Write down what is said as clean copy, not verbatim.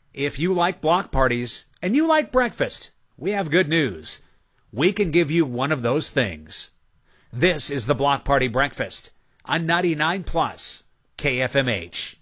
If you like block parties and you like breakfast, we have good news. We can give you one of those things. This is the Block Party Breakfast on 99 Plus KFMH.